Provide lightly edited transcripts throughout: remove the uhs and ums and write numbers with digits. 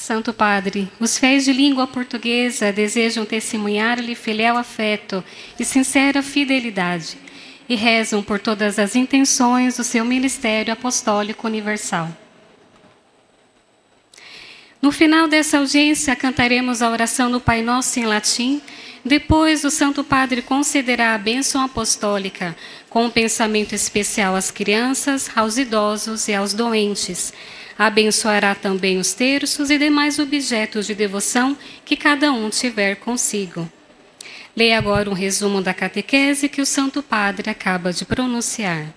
Santo Padre, os fiéis de língua portuguesa desejam testemunhar-lhe filial afeto e sincera fidelidade e rezam por todas as intenções do seu ministério apostólico universal. No final dessa audiência, cantaremos a oração do Pai Nosso em latim. Depois, o Santo Padre concederá a bênção apostólica, com um pensamento especial às crianças, aos idosos e aos doentes. Abençoará também os terços e demais objetos de devoção que cada um tiver consigo. Leia agora um resumo da catequese que o Santo Padre acaba de pronunciar.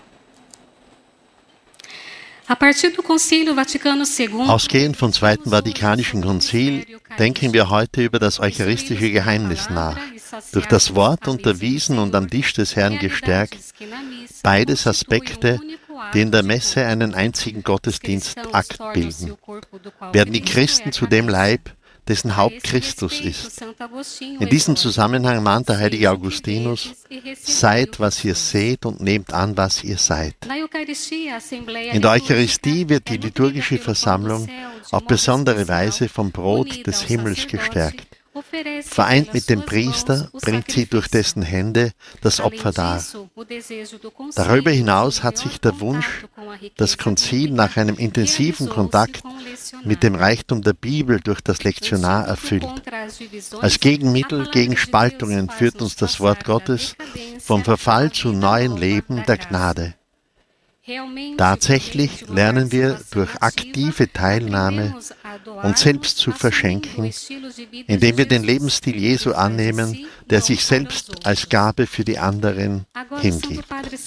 A partir do Concílio Vaticano II, Ausgehend vom Zweiten Vatikanischen Konzil denken wir heute über das eucharistische Geheimnis nach. Durch das Wort unterwiesen und am Tisch des Herrn gestärkt, beides Aspekte, die in der Messe einen einzigen Gottesdienstakt bilden. Werden die Christen zu dem Leib, dessen Haupt Christus ist. In diesem Zusammenhang mahnt der heilige Augustinus: Seid, was ihr seht und nehmt an, was ihr seid. In der Eucharistie wird die liturgische Versammlung auf besondere Weise vom Brot des Himmels gestärkt. Vereint mit dem Priester bringt sie durch dessen Hände das Opfer dar. Darüber hinaus hat sich der Wunsch, das Konzil nach einem intensiven Kontakt mit dem Reichtum der Bibel durch das Lektionar erfüllt. Als Gegenmittel gegen Spaltungen führt uns das Wort Gottes vom Verfall zu neuen Leben der Gnade. Tatsächlich lernen wir durch aktive Teilnahme uns selbst zu verschenken, indem wir den Lebensstil Jesu annehmen, der sich selbst als Gabe für die anderen hingibt.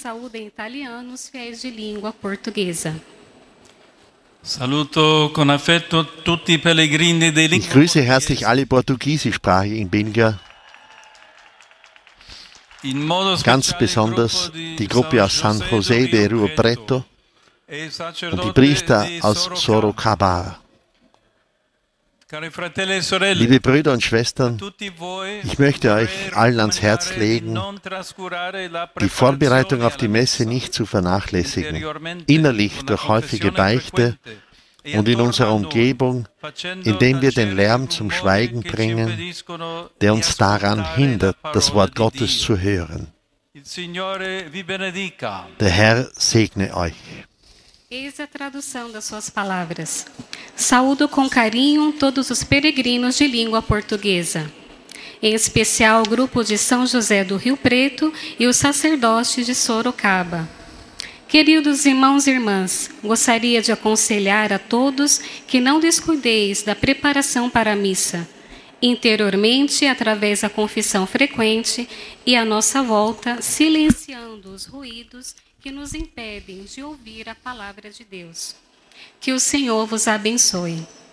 Ich grüße herzlich alle portugiesischsprachigen Pilger, ganz besonders die Gruppe aus San José de Rio Preto und die Priester aus Sorocaba. Liebe Brüder und Schwestern, ich möchte euch allen ans Herz legen, die Vorbereitung auf die Messe nicht zu vernachlässigen, innerlich durch häufige Beichte und in unserer Umgebung, indem wir den Lärm zum Schweigen bringen, der uns daran hindert, das Wort Gottes zu hören. Der Herr segne euch. Eis a tradução das suas palavras. Saúdo com carinho todos os peregrinos de língua portuguesa, em especial o grupo de São José do Rio Preto e os sacerdotes de Sorocaba. Queridos irmãos e irmãs, gostaria de aconselhar a todos que não descuideis da preparação para a missa, interiormente através da confissão frequente e à nossa volta, silenciando os ruídos que nos impedem de ouvir a palavra de Deus. Que o Senhor vos abençoe.